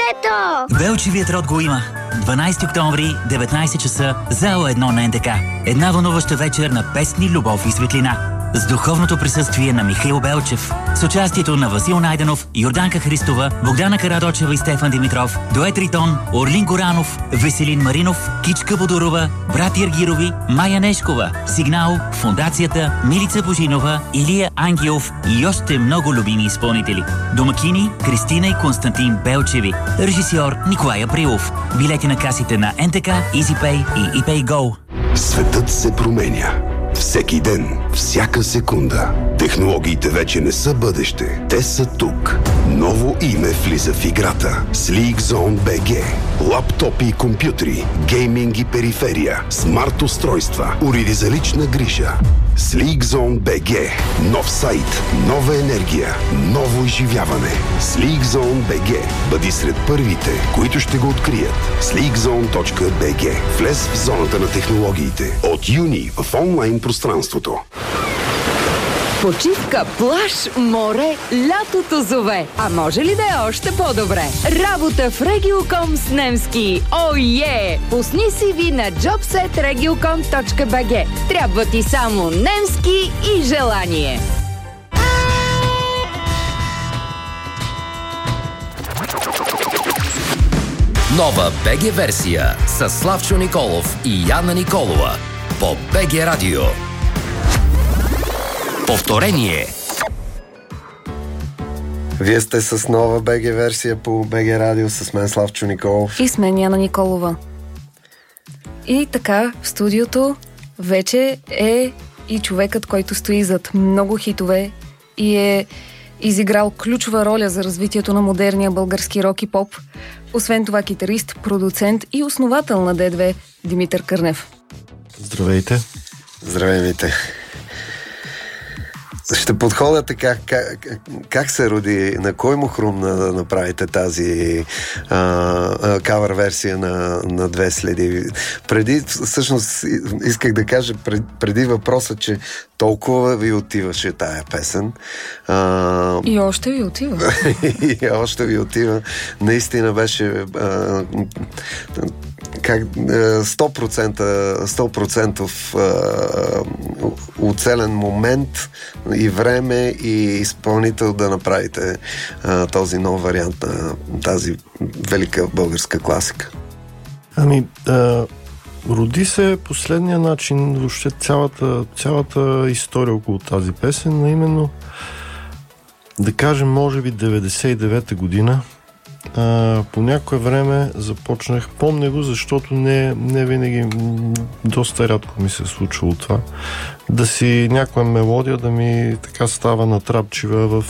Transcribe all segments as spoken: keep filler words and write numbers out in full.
Ето! Белчевият род го има. дванайсети октомври, деветнайсет часа, зала едно на Ен Те Ка. Една вълнуваща вечер на песни, любов и светлина. С духовното присъствие на Михаил Белчев. С участието на Васил Найденов, Йорданка Христова, Богдана Карадочева и Стефан Димитров, Дует Ритон, Орлин Горанов, Веселин Маринов, Кичка Бодорова, Брати Ергирови, Майя Нешкова, Сигнал, Фондацията, Милица Божинова, Илия Ангелов и още много любими изпълнители. Домакини Кристина и Константин Белчеви. Режисьор Николай Априлов. Билети на касите на Ен Те Ка, EasyPay и ePay Go. Светът се променя. Всеки ден, всяка секунда. Технологиите вече не са бъдеще. Те са тук. Ново име влиза в играта. Sleekzone Би Джи. Лаптопи и компютри, гейминг и периферия, смарт устройства, уреди за лична грижа. Sleekzone Би Джи. Нов сайт, нова енергия, ново изживяване. Sleekzone Би Джи. Бъди сред първите, които ще го открият. sleekzone точка би джи. Влез в зоната на технологиите. От юни в онлайн пространството. Почивка, плаж, море, лятото зове. А може ли да е още по-добре? Работа в Regiocom с немски. О, е! Пусни си ви на джобсет региоком точка би джи. Трябва ти само немски и желание. Нова Би Джи версия с Славчо Николов и Яна Николова по Би Джи Радио. Повторение. Вие сте с нова Би Джи версия по Би Джи Радио с мен Славчо Николов. И с мен Яна Николова. И така, в студиото вече е и човекът, който стои зад много хитове и е изиграл ключова роля за развитието на модерния български рок и поп. Освен това китарист, продуцент и основател на Д две Димитър Кърнев. Здравейте. Здравейте. Ще подходя така, как, как се роди, на кой му хрумна да направите тази а, а, кавър версия на, на Две следи. Преди, всъщност, исках да кажа, пред, преди въпроса, че толкова ви отиваше тая песен. А, и още ви отива. и още ви отива. Наистина беше а, как, сто процента сто процента оцелен момент и време и изпълнител да направите а, този нов вариант на тази велика българска класика. Ами, а, роди се последния начин, въобще цялата, цялата история около тази песен, а именно да кажем, може би деветдесет и девета година. А, по някое време започнах, помня го, защото не, не винаги, доста рядко ми се е случвало това, да си някоя мелодия да ми така става натрапчива в...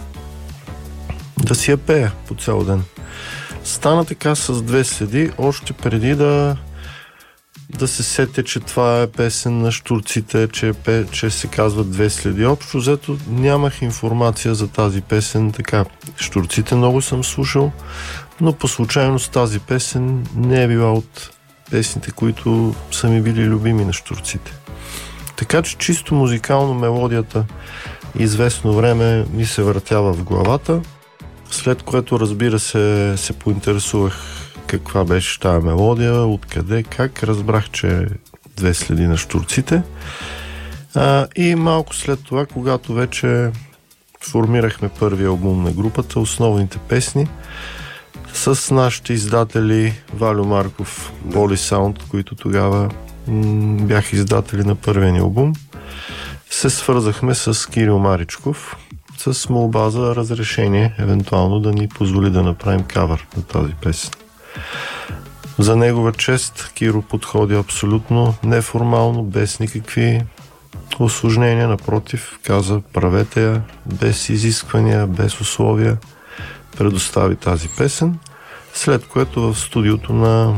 да си я пея по цял ден. Стана така с Две следи, още преди да да се сетя, че това е песен на Щурците, че, е, че се казва Две следи. Общо взето нямах информация за тази песен. Така, Щурците много съм слушал, но по случайност тази песен не е била от песните, които са ми били любими на Щурците. Така че чисто музикално мелодията известно време ми се въртява в главата, след което, разбира се, се поинтересувах каква беше тази мелодия, откъде, как. Разбрах, че Две следи на Щурците. А, и малко след това, когато вече формирахме първия албум на групата, основните песни, с нашите издатели Валю Марков, Поли Саунд, които тогава м- бяха издатели на първия ни албум, се свързахме с Кирил Маричков с молба за разрешение, евентуално да ни позволи да направим кавър на тази песен. За негова чест Киро подходи абсолютно неформално, без никакви усложнения, напротив, каза: правете я, без изисквания, без условия, предостави тази песен, след което в студиото на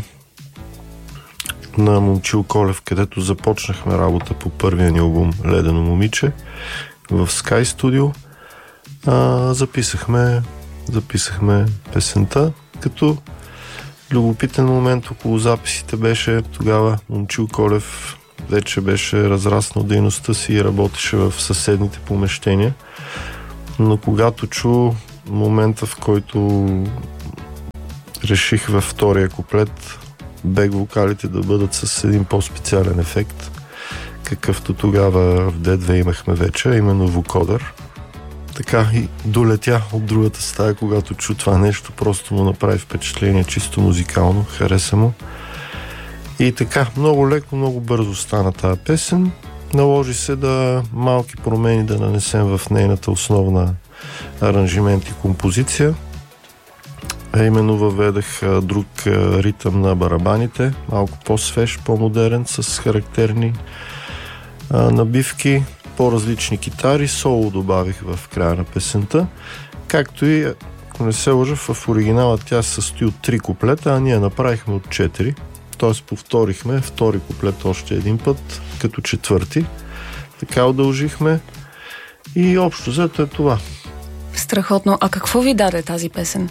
на Момчил Колев, където започнахме работа по първия ни албум Ледено момиче, в Sky Studio, а, записахме записахме песента, като любопитен момент около записите беше тогава Момчил Колев вече беше разраснал дейността си и работеше в съседните помещения, но когато чу момента, в който реших във втория куплет бек вокалите да бъдат с един по-специален ефект, какъвто тогава в Д две имахме вече, именно вокодър. Така и долетя от другата стая, когато чу това нещо, просто му направи впечатление чисто музикално, хареса му. И така, много леко, много бързо стана тази песен. Наложи се да малки промени да нанесем в нейната основна аранжимент и композиция. А именно въведах а, друг а, ритъм на барабаните, малко по-свеж, по-модерен, с характерни а, набивки, по-различни китари, соло добавих в края на песента, както и, ако не се лъжа, в оригинала тя се състои от три куплета, а ние направихме от четири, т.е. повторихме втори куплет още един път, като четвърти, така удължихме и общо взето е това. Страхотно. А какво ви даде тази песен?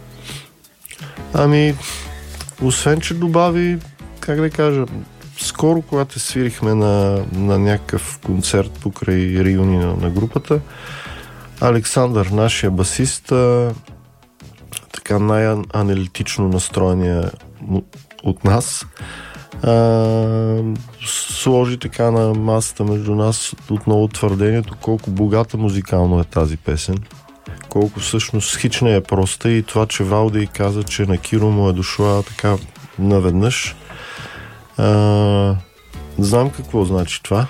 Ами, освен че добави, как да кажа, скоро, когато свирихме на, на някакъв концерт покрай реюния на групата, Александър, нашия басист, а, така най-аналитично настроения от нас, а, сложи така на масата между нас отново твърдението колко богата музикално е тази песен, колко всъщност хична е проста, и това, че Валди каза, че на Киро му е дошла така наведнъж. А, знам какво значи това,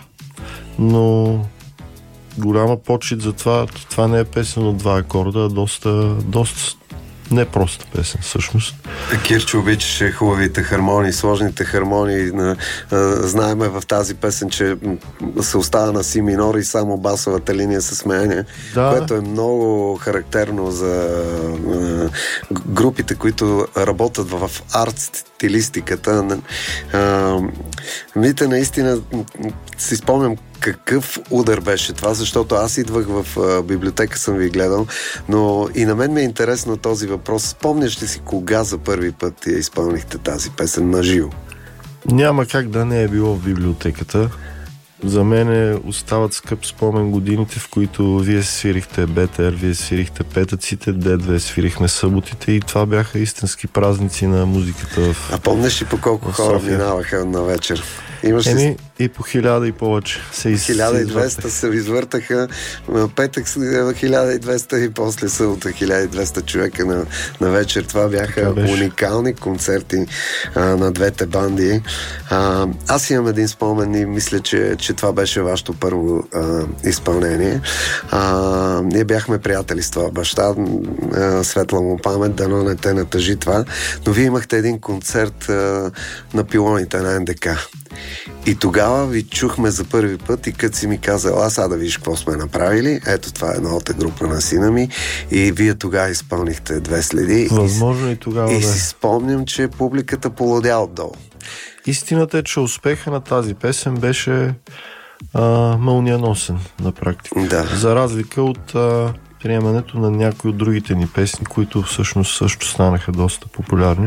но голяма почит за това, това не е песен от два акорда, а доста, доста непроста песен всъщност. Кирчо обичаше хубавите хармонии, сложните хармонии. На, а, знаеме в тази песен, че се остава на си минор и само басовата линия се сменя, да, което е много характерно за а, групите, които работят в арт стилистиката. А, видите, наистина си спомням какъв удар беше това, защото аз идвах в а, библиотека, съм ви гледал, но и на мен ми е интересно този въпрос. Спомняш ли си кога за първи път я изпълнихте тази песен на живо? Няма как да не е било в библиотеката. За мен остават скъп спомен годините, в които вие свирихте БТР, вие свирихте петъците, Д две свирихме съботите, и това бяха истински празници на музиката в... А помниш ли по колко хора минаваха на вечер? Имаш Еми, ли... и по хиляда и повече се из... хиляда и двеста се извъртаха, петък хиляда и двеста и после събота хиляда и двеста човека на, на вечер. Това бяха уникални концерти а, на двете банди. А, аз имам един спомен и мисля, че, че това беше вашето първо а, изпълнение. А, ние бяхме приятели с това баща, а, светла му памет, дано не те натъжи това, но вие имахте един концерт а, на пилоните на Н Д К. И тогава ви чухме за първи път и като си ми казал, аз сега да видиш какво сме направили, ето това е новата група на сина ми, и вие тогава изпълнихте Две следи. Възможно и тогава, И да. си спомням, че публиката полудя отдолу. Истината е, че успеха на тази песен беше а, мълниеносен на практика. Да. За разлика от а, приемането на някои от другите ни песни, които всъщност също станаха доста популярни.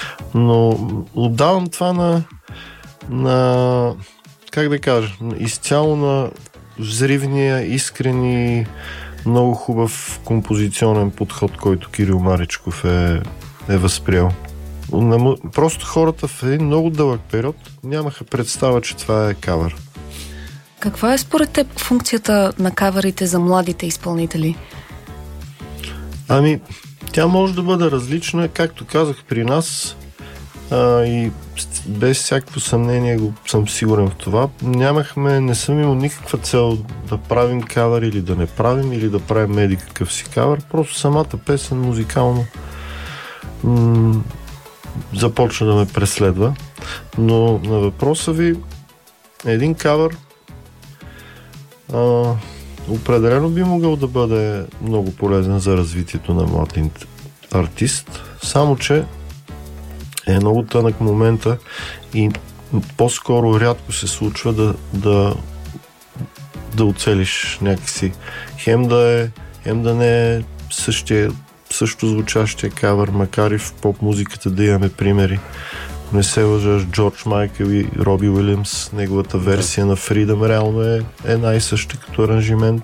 Но отдавам това на на, как да кажа, изцяло на взривния, искрени, много хубав композиционен подход, който Кирил Маричков е, е възприел. Просто хората в един много дълъг период нямаха представа, че това е кавър. Каква е според теб функцията на кавърите за младите изпълнители? Ами, тя може да бъде различна, както казах, при нас а, и без всякакво съмнение го съм сигурен в това. Нямахме, не съм имал никаква цел да правим кавър или да не правим, или да правим еди какъв си кавър. Просто самата песен музикално м- започна да ме преследва. Но на въпроса ви, един кавър а, определено би могъл да бъде много полезен за развитието на млад артист, само че е много тънък момента и по-скоро рядко се случва да, да, да оцелиш някакси. Хем да е, хем да не е същия, също звучащия кавър, макар и в поп-музиката да имаме примери. Не се лъжа, Джордж Майкъл и Роби Уилямс, неговата версия на Freedom реално е, е най-съща като аранжимент.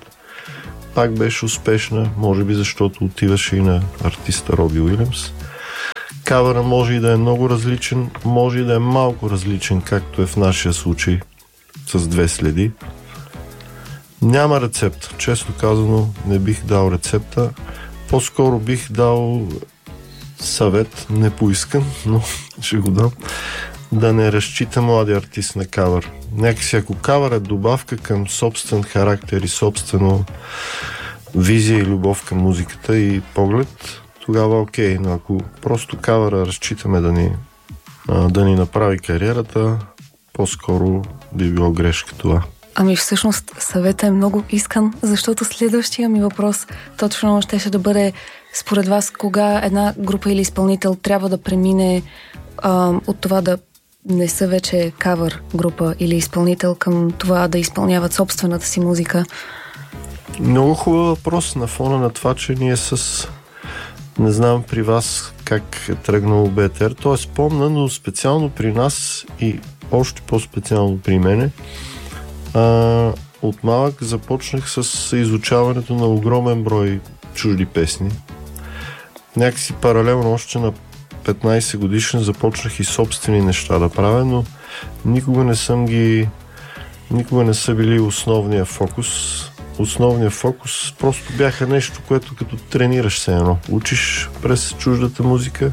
Пак беше успешна, може би защото отиваше и на артиста Роби Уилямс. Кавъра може и да е много различен, може и да е малко различен, както е в нашия случай с две следи. Няма рецепта. Често казано, не бих дал рецепта. По-скоро бих дал съвет, не поискан, но ще го дам. Да не разчита млади артист на кавър. Някакси ако кавър е добавка към собствен характер и собствено визия и любов към музиката и поглед, тогава окей. Но ако просто кавъра разчитаме да ни, да ни направи кариерата, по-скоро би било грешка това. Ами всъщност съветът е много искан, защото следващия ми въпрос точно щеше да бъде според вас кога една група или изпълнител трябва да премине а, от това да не са вече кавър група или изпълнител към това да изпълняват собствената си музика? Много хубав въпрос на фона на това, че ние с... Не знам при вас как е тръгнал БТР. То е спомна, но специално при нас и още по-специално при мене. А, от малък започнах с изучаването на огромен брой чужди песни. Някакси паралелно още на петнайсет годишен започнах и собствени неща да правя, но никога не съм ги... Никога не са били основния фокус. Основният фокус просто бяха нещо, което като тренираш се едно. Учиш през чуждата музика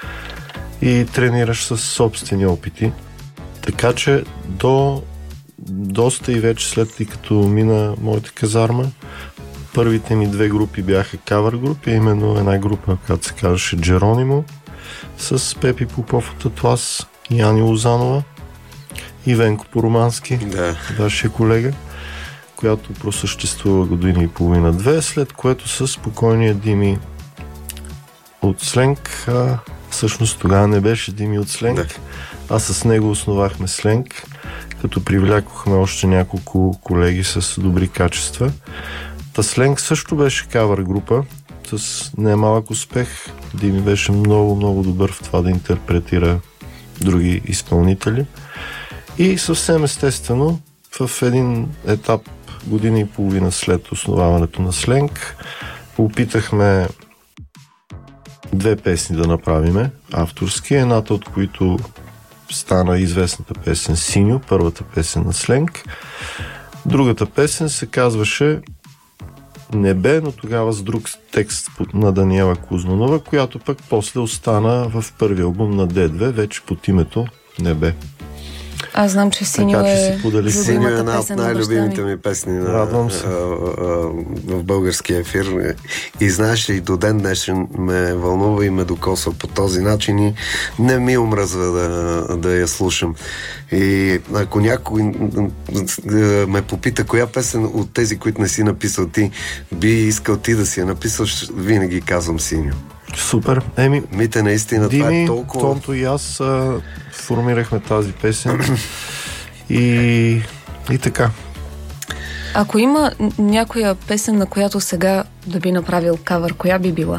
и тренираш с собствени опити. Така че до доста и вече след и като мина моята казарма, първите ми две групи бяха кавър групи, именно една група, която се казваше Джеронимо, с Пепи Попов от Атлас, Яни Лозанова и Венко Поромански, да. вашия колега, която просъществува година и половина-две, след което със спокойния Дими от Сленг, а всъщност тогава не беше Дими от Сленг, да. а с него основахме Сленг, като привлякохме още няколко колеги с добри качества. Та Сленг също беше кавър група, с немалък успех. Дими беше много, много добър в това да интерпретира други изпълнители. И съвсем естествено, в един етап година и половина след основаването на Сленг, опитахме две песни да направиме, авторски, едната от които стана известната песен Синьо, първата песен на Сленг. Другата песен се казваше Небе, но тогава с друг текст на Даниела Кузманова, която пък после остана в първи албум на Д две, вече под името Небе. Аз знам, че Синьо е Синьо е една от най-любимите ми песни на, Радвам се. А, а, в българския ефир. И знаеш, и до ден днешен ме вълнува и ме докосва по този начин и не ми омръзва да, да я слушам. И ако някой ме попита коя песен от тези, които не си написал ти, би искал ти да си я написаш, винаги казвам Синьо. Супер. Еми, Мите, наистина, Дими, това е толкова... Тонто и аз а, формирахме тази песен и, и така. Ако има някоя песен, на която сега да би направил кавър, коя би била?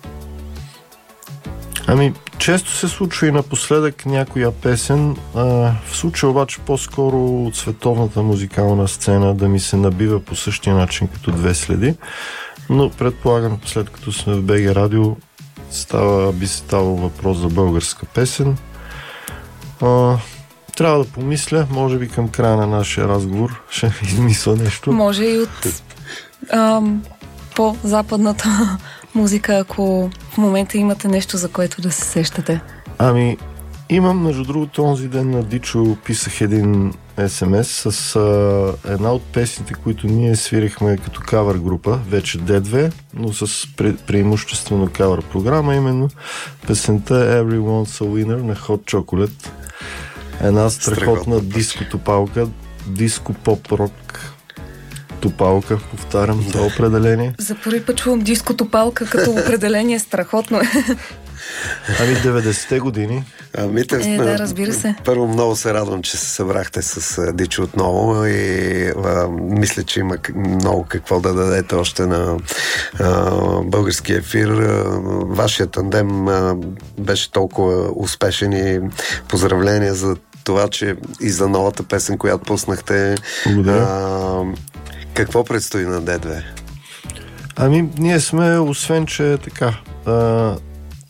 Ами, често се случва и напоследък някоя песен. А, в случая обаче по-скоро от световната музикална сцена да ми се набива по същия начин като две следи. Но предполагам, след като сме в БГ Радио, става, би ставал въпрос за българска песен. А, трябва да помисля, може би към края на нашия разговор ще измисля нещо. Може и от ам, по-западната музика, ако в момента имате нещо, за което да се сещате. Ами, имам, между другото, онзи ден на Дичо писах един ес ем ес с а, една от песните, които ние свирихме като кавър група, вече Д две, но с пре, преимуществено кавър програма, именно песента Everyone's a Winner на Hot Chocolate. Една страхотна диско топалка, диско поп-рок топалка, повтарям това определение. За първи път чувам диско топалка като определение, страхотно е. Ами деветдесетте години. Ами, те, е, да, разбира се. Първо много се радвам, че се събрахте с а, Дичо отново и а, мисля, че има много какво да дадете още на а, българския ефир. А, вашия тандем а, беше толкова успешен и поздравления за това, че и за новата песен, която пуснахте. Благодаря. А, какво предстои на Д две? Ами, ние сме, освен, че така... А,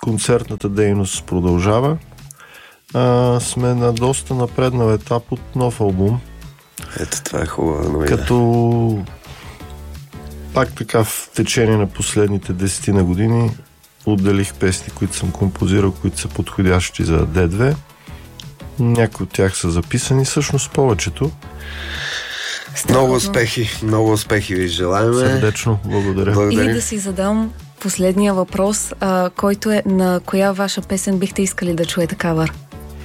концертната дейност продължава. А, сме на доста напреднал етап от нов албум. Ето, това е хубаво новина. Като пак така в течение на последните десетина години отделих песни, които съм композирал, които са подходящи за Д две. Някои от тях са записани, всъщност повечето. Много успехи, много успехи ви желаем. Сърдечно, благодаря. Благодаря. И да си задам последния въпрос, а, който е: на коя ваша песен бихте искали да чуете кавър?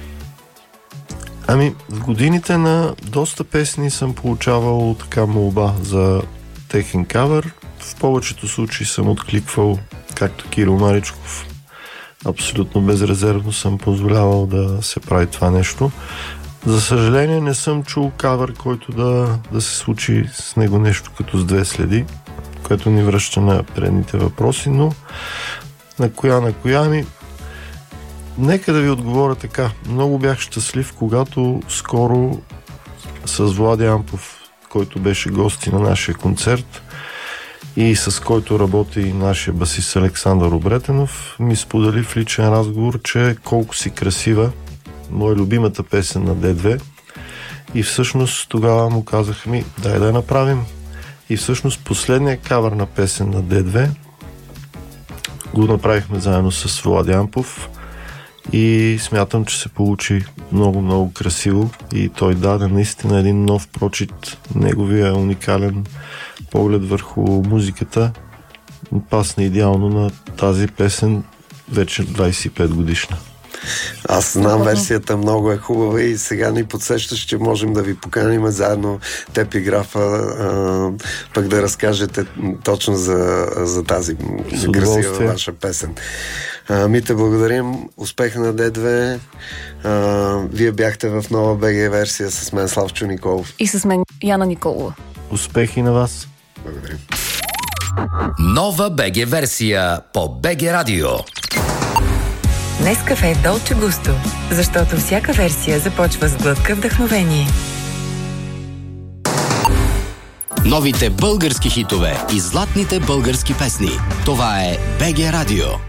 Ами, в годините на доста песни съм получавал така молба за техен кавър. В повечето случаи съм откликвал, както Кирил Маричков. Абсолютно безрезервно съм позволявал да се прави това нещо. За съжаление не съм чул кавър, който да, да се случи с него нещо като с две следи, което ни връща на предните въпроси, но на коя, на коя ми... Нека да ви отговоря така. Много бях щастлив, когато скоро с Влади Ампов, който беше гости на нашия концерт и с който работи и нашия басист Александър Обретенов, ми сподели в личен разговор, че колко си красива, моя любимата песен на Д две. И всъщност тогава му казах ми, дай да я направим. И всъщност последния кавър на песен на Д две го направихме заедно с Влади Ампов и смятам, че се получи много-много красиво и той даде наистина един нов прочит, неговия уникален поглед върху музиката пасна идеално на тази песен, вече двайсет и пет годишна. Аз знам, версията много е хубава и сега ни подсещаш, че можем да ви поканим заедно теб и Графа, а, пък да разкажете точно за, за тази красива ваша песен. А, ми те благодарим. Успех на Д две. А, вие бяхте в нова БГ версия с мен Славчо Николов. И с мен Яна Николова. Успехи на вас. Благодарим. Нова БГ версия по БГ Радио. Нескафе Долче Густо, защото всяка версия започва с глътка вдъхновение. Новите български хитове и златните български песни. Това е БГ Радио.